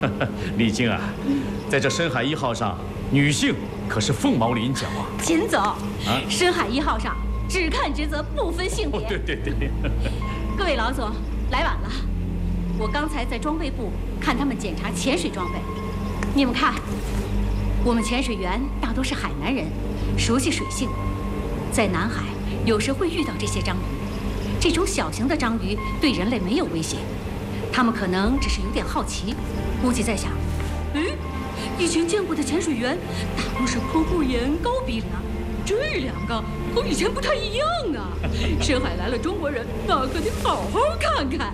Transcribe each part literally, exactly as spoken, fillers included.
李菁啊，在这深海一号上，女性可是凤毛麟角啊。 秦总，啊，深海一号上只看职责，不分性别。 哦，对对对。 各位老总，来晚了。我刚才在装备部看他们检查潜水装备，你们看，我们潜水员大多是海南人，熟悉水性，在南海有时会遇到这些章鱼。这种小型的章鱼对人类没有威胁，他们可能只是有点好奇。 估计在想，哎，以前见过的潜水员大多是口不言、高鼻梁，这两个和以前不太一样啊！深海来了中国人，那可得好好看看。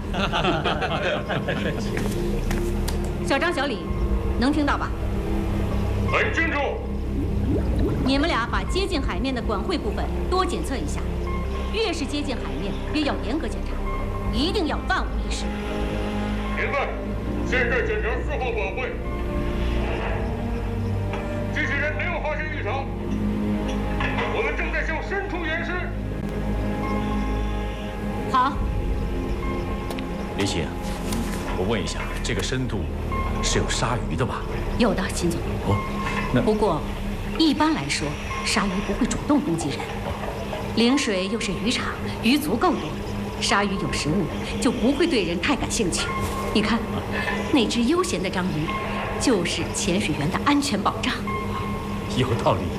小张、小李，能听到吧？ 很清楚。 你们俩把接近海面的管汇部分多检测一下，越是接近海面，越要严格检查，一定要万无一失。 明白。 现在检查四号管汇，机器人没有发现异常，我们正在向深处延伸。 好， 李醒，我问一下，这个深度是有鲨鱼的吧？ 有的，秦总。 哦，那不过，一般来说，鲨鱼不会主动攻击人。陵水又是渔场，鱼足够多，鲨鱼有食物就不会对人太感兴趣。 你看，那只悠闲的章鱼，就是潜水员的安全保障。 有道理。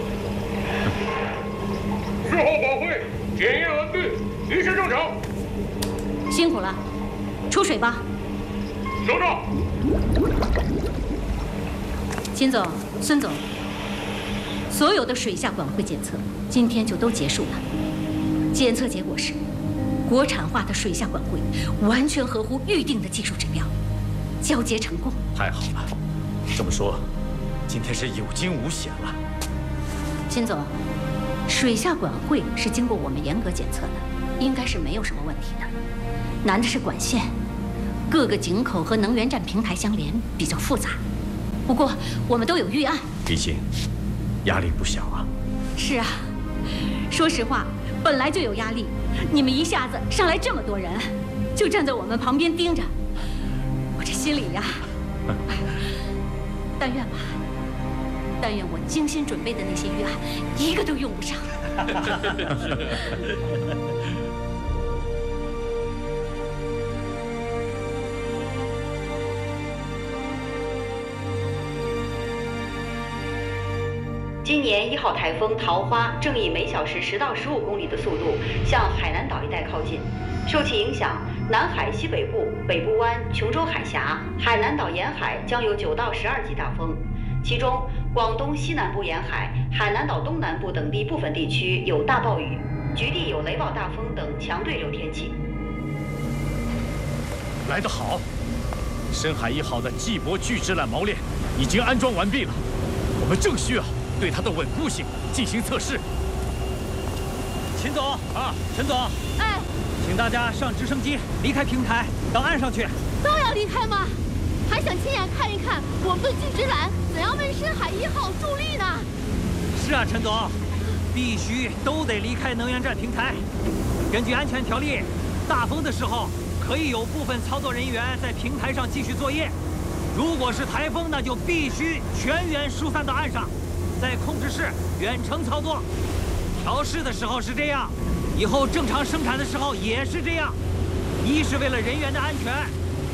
四号管汇检验完毕，一切正常。 辛苦了，出水吧。 收到。 秦总、孙总，所有的水下管汇检测今天就都结束了。检测结果是。 国产化的水下管汇完全合乎预定的技术指标，交接成功。 太好了，这么说，今天是有惊无险了。 秦总，水下管汇是经过我们严格检测的，应该是没有什么问题的。难的是管线，各个井口和能源站平台相连，比较复杂。不过我们都有预案。 李菁，压力不小啊。 是啊，说实话，本来就有压力。 你们一下子上来这么多人，就站在我们旁边盯着，我这心里呀，但愿吧，但愿我精心准备的那些预案，一个都用不上。 今年一号台风桃花正以每小时十到十五公里的速度向海南岛一带靠近，受其影响，南海西北部、北部湾、琼州海峡、海南岛沿海将有九到十二级大风，其中广东西南部沿海、海南岛东南部等地部分地区有大暴雨，局地有雷暴大风等强对流天气。 来得好，深海一号的季伯巨制缆锚链已经安装完毕了，我们正需要。 对它的稳固性进行测试。 秦总啊，陈总， 哎， 请大家上直升机离开平台，到岸上去。 都要离开吗？还想亲眼看一看我们的巨直缆怎样为深海一号助力呢？ 是啊，陈总，必须都得离开能源站平台。根据安全条例，大风的时候可以有部分操作人员在平台上继续作业。如果是台风，那就必须全员疏散到岸上。 在控制室远程操作，调试的时候是这样，以后正常生产的时候也是这样。一是为了人员的安全，